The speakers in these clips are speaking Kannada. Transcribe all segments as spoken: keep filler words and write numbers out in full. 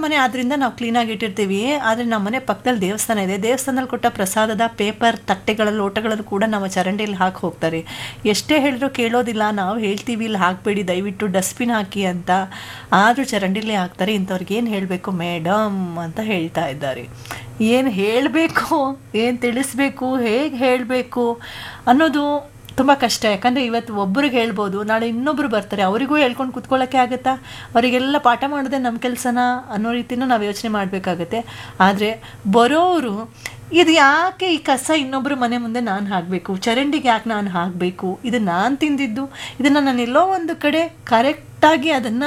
ಮನೆ ಆದ್ರಿಂದ ನಾವು ಕ್ಲೀನಾಗಿ ಇಟ್ಟಿರ್ತೀವಿ. ಆದರೆ ನಮ್ಮ ಮನೆ ಪಕ್ಕದಲ್ಲಿ ದೇವಸ್ಥಾನ ಇದೆ. ದೇವಸ್ಥಾನದಲ್ಲಿ ಕೊಟ್ಟ ಪ್ರಸಾದದ ಪೇಪರ್ ತಟ್ಟೆಗಳಲ್ಲಿ ಲೋಟಗಳಲ್ಲಿ ಕೂಡ ನಾವು ಚರಂಡಿಯಲ್ಲಿ ಹಾಕಿ ಹೋಗ್ತಾರೆ. ಎಷ್ಟೇ ಹೇಳಿದ್ರು ಕೇಳೋದಿಲ್ಲ. ನಾವು ಹೇಳ್ತೀವಿ ಇಲ್ಲಿ ಹಾಕಬೇಡಿ, ದಯವಿಟ್ಟು ಡಸ್ಟ್ಬಿನ್ ಹಾಕಿ ಅಂತ. ಆದರೂ ಚರಂಡಿಲೇ ಹಾಕ್ತಾರೆ. ಇಂಥವ್ರಿಗೆ ಏನು ಹೇಳಬೇಕು ಮೇಡಮ್ ಅಂತ ಹೇಳ್ತಾ ಇದ್ದಾರೆ. ಏನು ಹೇಳಬೇಕು, ಏನು ತಿಳಿಸ್ಬೇಕು, ಹೇಗೆ ಹೇಳಬೇಕು ಅನ್ನೋದು ತುಂಬ ಕಷ್ಟ. ಯಾಕಂದರೆ ಇವತ್ತು ಒಬ್ಬರಿಗೆ ಹೇಳ್ಬೋದು, ನಾಳೆ ಇನ್ನೊಬ್ಬರು ಬರ್ತಾರೆ, ಅವರಿಗೂ ಹೇಳ್ಕೊಂಡು ಕೂತ್ಕೊಳ್ಳೋಕ್ಕೆ ಆಗುತ್ತಾ? ಅವರಿಗೆಲ್ಲ ಪಾಠ ಮಾಡೋದೇ ನಮ್ಮ ಕೆಲಸನ ಅನ್ನೋ ರೀತಿಯೂ ನಾವು ಯೋಚನೆ ಮಾಡಬೇಕಾಗತ್ತೆ. ಆದರೆ ಬರೋರು ಇದು ಯಾಕೆ ಈ ಕಸ ಇನ್ನೊಬ್ಬರು ಮನೆ ಮುಂದೆ ನಾನು ಹಾಕಬೇಕು, ಚರಂಡಿಗೆ ಯಾಕೆ ನಾನು ಹಾಕಬೇಕು, ಇದು ನಾನು ತಿಂದಿದ್ದು, ಇದನ್ನು ನಾನು ಎಲ್ಲೋ ಒಂದು ಕಡೆ ಕರೆಕ್ಟಾಗಿ ಅದನ್ನು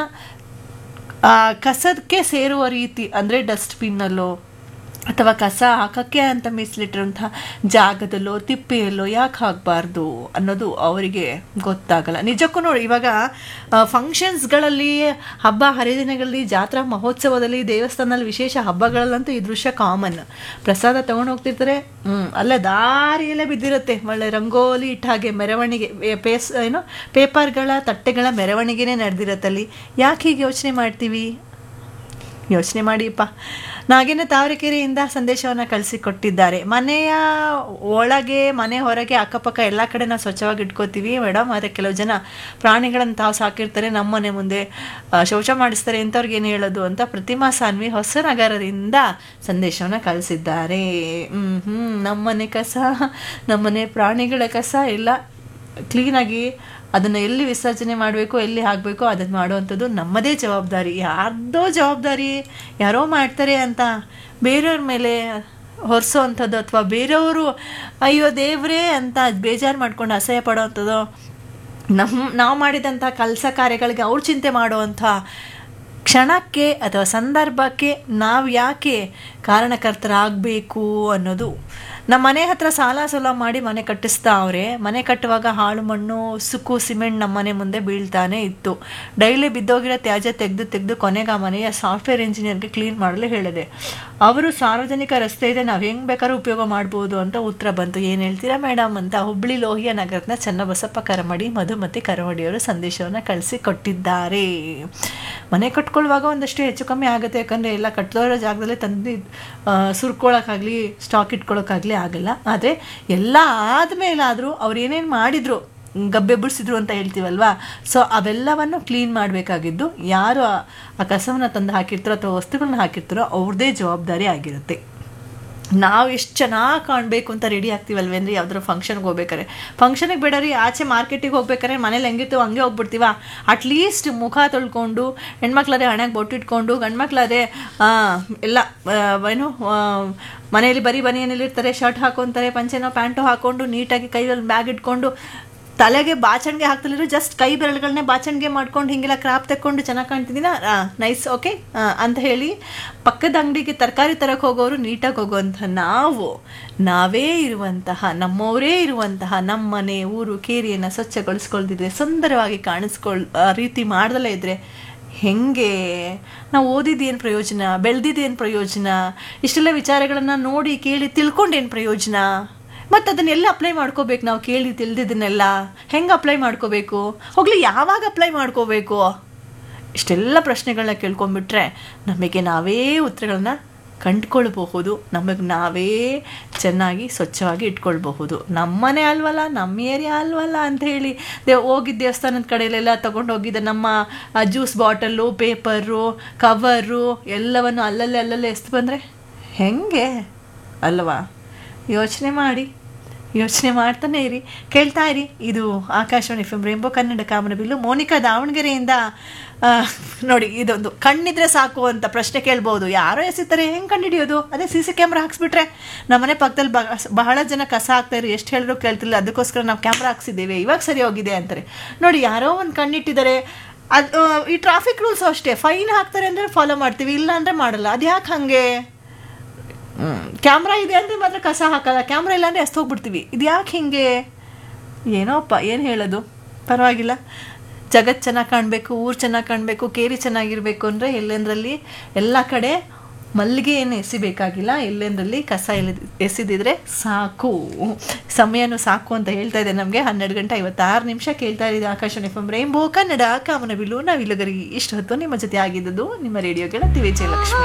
ಕಸಕ್ಕೆ ಸೇರುವ ರೀತಿ, ಅಂದರೆ ಡಸ್ಟ್ಬಿನ್ನಲ್ಲೋ ಅಥವಾ ಕಸ ಹಾಕೋಕ್ಕೆ ಅಂತ ಮೀಸಲಿಟ್ಟಿರೋಂಥ ಜಾಗದಲ್ಲೋ ತಿಪ್ಪೆಯಲ್ಲೋ ಯಾಕೆ ಹಾಕಬಾರ್ದು ಅನ್ನೋದು ಅವರಿಗೆ ಗೊತ್ತಾಗಲ್ಲ. ನಿಜಕ್ಕೂ ನೋಡಿ, ಇವಾಗ ಫಂಕ್ಷನ್ಸ್ಗಳಲ್ಲಿ, ಹಬ್ಬ ಹರಿದಿನಗಳಲ್ಲಿ, ಜಾತ್ರಾ ಮಹೋತ್ಸವದಲ್ಲಿ, ದೇವಸ್ಥಾನದಲ್ಲಿ, ವಿಶೇಷ ಹಬ್ಬಗಳಲ್ಲಂತೂ ಈ ದೃಶ್ಯ ಕಾಮನ್. ಪ್ರಸಾದ ತೊಗೊಂಡು ಹೋಗ್ತಿರ್ತಾರೆ, ಹ್ಞೂ ಅಲ್ಲೇ ದಾರಿಯಲ್ಲೇ ಬಿದ್ದಿರುತ್ತೆ ಒಳ್ಳೆ ರಂಗೋಲಿ ಇಟ್ಟ ಹಾಗೆ ಮೆರವಣಿಗೆ, ಪೇಸ್ ಏನೋ ಪೇಪರ್ಗಳ ತಟ್ಟೆಗಳ ಮೆರವಣಿಗೆನೇ ನಡೆದಿರತ್ತಲ್ಲಿ. ಯಾಕೆ ಹೀಗೆ ಯೋಚನೆ ಮಾಡ್ತೀವಿ? ಯೋಚನೆ ಮಾಡಿಪ್ಪ. ನಾಗೇನ ತಾವರೆಕೆರೆಯಿಂದ ಸಂದೇಶವನ್ನು ಕಳಿಸಿಕೊಟ್ಟಿದ್ದಾರೆ. ಮನೆಯ ಒಳಗೆ, ಮನೆ ಹೊರಗೆ, ಅಕ್ಕಪಕ್ಕ ಎಲ್ಲ ಕಡೆ ನಾವು ಸ್ವಚ್ಛವಾಗಿ ಇಟ್ಕೋತೀವಿ ಮೇಡಮ್. ಆದರೆ ಕೆಲವು ಜನ ಪ್ರಾಣಿಗಳನ್ನು ತಾವು ಸಾಕಿರ್ತಾರೆ, ನಮ್ಮ ಮನೆ ಮುಂದೆ ಶೌಚ ಮಾಡಿಸ್ತಾರೆ, ಇಂಥವ್ರಿಗೆ ಏನು ಹೇಳೋದು ಅಂತ ಪ್ರತಿಮಾ ಸಾನ್ವಿ ಹೊಸನಗರದಿಂದ ಸಂದೇಶವನ್ನು ಕಳಿಸಿದ್ದಾರೆ. ಹ್ಞೂ ಹ್ಞೂ ನಮ್ಮನೆ ಕಸ, ನಮ್ಮನೆ ಪ್ರಾಣಿಗಳ ಕಸ ಎಲ್ಲ ಕ್ಲೀನಾಗಿ ಅದನ್ನು ಎಲ್ಲಿ ವಿಸರ್ಜನೆ ಮಾಡಬೇಕು, ಎಲ್ಲಿ ಹಾಕಬೇಕು ಅದನ್ನು ಮಾಡುವಂಥದ್ದು ನಮ್ಮದೇ ಜವಾಬ್ದಾರಿ. ಯಾರ್ದೋ ಜವಾಬ್ದಾರಿ ಯಾರೋ ಮಾಡ್ತಾರೆ ಅಂತ ಬೇರೆಯವ್ರ ಮೇಲೆ ಹೊರಿಸೋ ಅಂಥದ್ದು, ಅಥವಾ ಬೇರೆಯವರು ಅಯ್ಯೋ ದೇವ್ರೇ ಅಂತ ಬೇಜಾರು ಮಾಡ್ಕೊಂಡು ಅಸಹ್ಯ ಪಡೋವಂಥದ್ದು, ನಮ್ಮ ನಾವು ಮಾಡಿದಂಥ ಕೆಲಸ ಕಾರ್ಯಗಳಿಗೆ ಅವ್ರು ಚಿಂತೆ ಮಾಡುವಂಥ ಕ್ಷಣಕ್ಕೆ ಅಥವಾ ಸಂದರ್ಭಕ್ಕೆ ನಾವು ಯಾಕೆ ಕಾರಣಕರ್ತರಾಗಬೇಕು ಅನ್ನೋದು. ನಮ್ಮ ಮನೆ ಹತ್ರ ಸಾಲ ಸೋಲ ಮಾಡಿ ಮನೆ ಕಟ್ಟಿಸ್ತಾ ಅವ್ರೆ. ಮನೆ ಕಟ್ಟುವಾಗ ಹಾಳು ಮಣ್ಣು, ಸುಕ್ಕು ಸಿಮೆಂಟ್ ನಮ್ಮ ಮನೆ ಮುಂದೆ ಬೀಳ್ತಾನೆ ಇತ್ತು. ಡೈಲಿ ಬಿದ್ದೋಗಿರೋ ತ್ಯಾಜ್ಯ ತೆಗೆದು ತೆಗೆದು ಕೊನೆಗೆ ಆ ಮನೆಯ ಸಾಫ್ಟ್ವೇರ್ ಇಂಜಿನಿಯರ್ಗೆ ಕ್ಲೀನ್ ಮಾಡಲು ಹೇಳಿದೆ. ಅವರು ಸಾರ್ವಜನಿಕ ರಸ್ತೆ ಇದೆ, ನಾವು ಹೆಂಗೆ ಬೇಕಾದ್ರೂ ಉಪಯೋಗ ಮಾಡ್ಬೋದು ಅಂತ ಉತ್ತರ ಬಂತು. ಏನು ಹೇಳ್ತೀರಾ ಮೇಡಮ್ ಅಂತ ಹುಬ್ಬಳ್ಳಿ ಲೋಹಿಯ ನಗರದ ಚನ್ನಬಸಪ್ಪ ಕರಮಡಿ, ಮಧುಮತಿ ಕರಮಡಿಯವರು ಸಂದೇಶವನ್ನು ಕಳಿಸಿ ಕೊಟ್ಟಿದ್ದಾರೆ. ಮನೆ ಕಟ್ಕೊಳ್ಳುವಾಗ ಒಂದಷ್ಟು ಹೆಚ್ಚು ಕಮ್ಮಿ ಆಗುತ್ತೆ, ಯಾಕಂದರೆ ಎಲ್ಲ ಕಟ್ಟಿರೋ ಜಾಗದಲ್ಲೇ ತಂದು ಸುರ್ಕೊಳ್ಳೋಕ್ಕಾಗಲಿ ಸ್ಟಾಕ್ ಇಟ್ಕೊಳ್ಳೋಕ್ಕಾಗಲಿ ಆಗಲ್ಲ. ಆದರೆ ಎಲ್ಲ ಆದಮೇಲಾದರೂ ಅವ್ರು ಏನೇನು ಮಾಡಿದ್ರು, ಗಬ್ಬೆ ಬಿಡಿಸಿದ್ರು ಅಂತ ಹೇಳ್ತೀವಲ್ವಾ, ಸೊ ಅವೆಲ್ಲವನ್ನು ಕ್ಲೀನ್ ಮಾಡಬೇಕಾಗಿದ್ದು ಯಾರು ಆ ಕಸವನ್ನು ತಂದು ಹಾಕಿರ್ತಾರೋ ಅಥವಾ ವಸ್ತುಗಳನ್ನ ಹಾಕಿರ್ತಾರೋ ಅವ್ರದ್ದೇ ಜವಾಬ್ದಾರಿ ಆಗಿರುತ್ತೆ. ನಾವು ಎಷ್ಟು ಚೆನ್ನಾಗಿ ಕಾಣಬೇಕು ಅಂತ ರೆಡಿ ಆಗ್ತೀವಲ್ವೇನ್ರಿ ಯಾವ್ದಾದ್ರು ಫಂಕ್ಷನ್ಗೆ ಹೋಗ್ಬೇಕಾರೆ. ಫಂಕ್ಷನಿಗೆ ಬೇಡರಿ, ಆಚೆ ಮಾರ್ಕೆಟಿಗೆ ಹೋಗ್ಬೇಕಾರೆ ಮನೇಲಿ ಹೆಂಗಿರ್ತೀವೋ ಹಂಗೆ ಹೋಗ್ಬಿಡ್ತೀವ. ಅಟ್ಲೀಸ್ಟ್ ಮುಖ ತೊಳ್ಕೊಂಡು, ಹೆಣ್ಮಕ್ಳದೇ ಹಣೆಗೆ ಬೊಟ್ಟಿಟ್ಕೊಂಡು, ಗಂಡ್ಮಕ್ಳದೇ ಎಲ್ಲ ಏನು ಮನೆಯಲ್ಲಿ ಬರೀ ಬನಿಯನಲ್ಲಿರ್ತಾರೆ, ಶರ್ಟ್ ಹಾಕೊತಾರೆ, ಪಂಚೆನೋ ಪ್ಯಾಂಟು ಹಾಕ್ಕೊಂಡು ನೀಟಾಗಿ ಕೈಯಲ್ಲಿ ಬ್ಯಾಗ್ ಇಟ್ಕೊಂಡು, ತಲೆಗೆ ಬಾಚಣಿಗೆ ಹಾಕ್ತಲಿದ್ರು ಜಸ್ಟ್ ಕೈ ಬೆರಳುಗಳನ್ನೇ ಬಾಚಣಿಗೆ ಮಾಡ್ಕೊಂಡು ಹಿಂಗೆಲ್ಲ ಕ್ರಾಪ್ ತೆಕ್ಕೊಂಡು ಚೆನ್ನಾಗಿ ಕಾಣ್ತಿದ್ದೀನ, ನೈಸ್ ಓಕೆ ಅಂತ ಹೇಳಿ ಪಕ್ಕದ ಅಂಗಡಿಗೆ ತರಕಾರಿ ತರಕ್ಕೆ ಹೋಗೋರು ನೀಟಾಗಿ ಹೋಗುವಂಥ ನಾವು, ನಾವೇ ಇರುವಂತಹ, ನಮ್ಮವರೇ ಇರುವಂತಹ ನಮ್ಮ ಮನೆ ಊರು ಕೇರಿಯನ್ನು ಸ್ವಚ್ಛಗೊಳಿಸ್ಕೊಳ್ದಿದ್ರೆ, ಸುಂದರವಾಗಿ ಕಾಣಿಸ್ಕೊಳ್ ರೀತಿ ಮಾಡ್ದಲೇ ಇದ್ದರೆ ಹೆಂಗೆ? ನಾವು ಓದಿದ್ದೇನು ಪ್ರಯೋಜನ, ಬೆಳೆದಿದ್ದೇನು ಪ್ರಯೋಜನ, ಇಷ್ಟೆಲ್ಲ ವಿಚಾರಗಳನ್ನು ನೋಡಿ ಕೇಳಿ ತಿಳ್ಕೊಂಡೇನು ಪ್ರಯೋಜನ? ಮತ್ತು ಅದನ್ನೆಲ್ಲ ಅಪ್ಲೈ ಮಾಡ್ಕೋಬೇಕು. ನಾವು ಕೇಳಿ ತಿಳಿದಿದ್ದನ್ನೆಲ್ಲ ಹೆಂಗೆ ಅಪ್ಲೈ ಮಾಡ್ಕೋಬೇಕು, ಹೋಗಲಿ ಯಾವಾಗ ಅಪ್ಲೈ ಮಾಡ್ಕೋಬೇಕು? ಇಷ್ಟೆಲ್ಲ ಪ್ರಶ್ನೆಗಳನ್ನ ಕೇಳ್ಕೊಂಬಿಟ್ರೆ ನಮಗೆ ನಾವೇ ಉತ್ತರಗಳನ್ನ ಕಂಡುಕೊಳ್ಬಹುದು, ನಮಗೆ ನಾವೇ ಚೆನ್ನಾಗಿ ಸ್ವಚ್ಛವಾಗಿ ಇಟ್ಕೊಳ್ಬಹುದು. ನಮ್ಮನೆ ಅಲ್ವಲ್ಲ, ನಮ್ಮ ಏರಿಯಾ ಅಲ್ವಲ್ಲ ಅಂತ ಹೇಳಿ ದೇ ಹೋಗಿದ್ದ ದೇವಸ್ಥಾನದ ಕಡೆಯಲ್ಲೆಲ್ಲ ತೊಗೊಂಡು ಹೋಗಿದ್ದ ನಮ್ಮ ಜ್ಯೂಸ್ ಬಾಟಲ್ಲು, ಪೇಪರು, ಕವರು ಎಲ್ಲವನ್ನು ಅಲ್ಲಲ್ಲೇ ಅಲ್ಲಲ್ಲೇ ಎಸ್ದು ಬಂದರೆ ಹೆಂಗೆ ಅಲ್ವಾ? ಯೋಚನೆ ಮಾಡಿ, ಯೋಚನೆ ಮಾಡ್ತಾನೆ ಇರಿ, ಕೇಳ್ತಾ ಇರಿ. ಇದು Akashvani F M rainbow Kannada ಕಾಮನಬಿಲ್ಲು. ಮೋನಿಕಾ ದಾವಣಗೆರೆಯಿಂದ ನೋಡಿ, ಇದೊಂದು ಕಣ್ಣಿದ್ರೆ ಸಾಕು ಅಂತ ಪ್ರಶ್ನೆ ಕೇಳ್ಬೋದು. ಯಾರೋ ಎಸಿತಾರೆ, ಹೆಂಗೆ ಕಂಡುಹಿಡಿಯೋದು? ಅದೇ ಸಿ ಸಿ ಕ್ಯಾಮ್ರಾ ಹಾಕ್ಸ್ಬಿಟ್ರೆ. ನಮ್ಮನೆ ಪಕ್ಕದಲ್ಲಿ ಬಹಳ ಜನ ಕಸ ಹಾಕ್ತಾಯಿದ್ರು, ಎಷ್ಟು ಹೇಳಿದ್ರು ಕೇಳ್ತಿಲ್ಲ, ಅದಕ್ಕೋಸ್ಕರ ನಾವು ಕ್ಯಾಮ್ರಾ ಹಾಕ್ಸಿದ್ದೇವೆ, ಇವಾಗ ಸರಿ ಹೋಗಿದೆ ಅಂತಾರೆ. ನೋಡಿ, ಯಾರೋ ಒಂದು ಕಣ್ಣಿಟ್ಟಿದ್ದಾರೆ. ಅದು ಈ ಟ್ರಾಫಿಕ್ ರೂಲ್ಸು ಅಷ್ಟೇ, ಫೈನ್ ಹಾಕ್ತಾರೆ ಅಂದರೆ ಫಾಲೋ ಮಾಡ್ತೀವಿ, ಇಲ್ಲ ಅಂದರೆ ಮಾಡಲ್ಲ. ಅದು ಯಾಕೆ ಹಾಗೆ? ಕ್ಯಾಮ್ರಾ ಇದೆ ಅಂದರೆ ಮಾತ್ರ ಕಸ ಹಾಕಲ್ಲ, ಕ್ಯಾಮ್ರಾ ಇಲ್ಲ ಅಂದರೆ ಎಸ್ತು ಹೋಗ್ಬಿಡ್ತೀವಿ. ಇದು ಯಾಕೆ ಹಿಂಗೆ? ಏನೋಪ್ಪ, ಏನು ಹೇಳೋದು? ಪರವಾಗಿಲ್ಲ, ಜಗತ್ತು ಚೆನ್ನಾಗಿ ಕಾಣಬೇಕು, ಊರು ಚೆನ್ನಾಗಿ ಕಾಣಬೇಕು, ಕೇರಿ ಚೆನ್ನಾಗಿರಬೇಕು ಅಂದರೆ ಎಲ್ಲೆಂದರಲ್ಲಿ ಎಲ್ಲ ಕಡೆ ಮಲ್ಲಿಗೆ ಏನು ಎಸಿಬೇಕಾಗಿಲ್ಲ, ಎಲ್ಲೆಂದರಲ್ಲಿ ಕಸ ಎಲ್ಲಿ ಎಸಿದಿದ್ರೆ ಸಾಕು. ಸಮಯನೂ ಸಾಕು ಅಂತ ಹೇಳ್ತಾ ಇದೆ ನಮಗೆ. ಹನ್ನೆರಡು ಗಂಟೆ ಐವತ್ತಾರು ನಿಮಿಷ ಕೇಳ್ತಾ ಇದ್ದಿದ್ದು Akashvani F M rainbow Kannada ಕಾಮನಬಿಲ್ಲು. ನಾವಿಲ್ಲಗರಿ ಇಷ್ಟು ಹೊತ್ತು ನಿಮ್ಮ ಜೊತೆ ಆಗಿದ್ದದ್ದು ನಿಮ್ಮ ರೇಡಿಯೋ ಗೆಳತಿ ವಿಜಯಲಕ್ಷ್ಮಿ.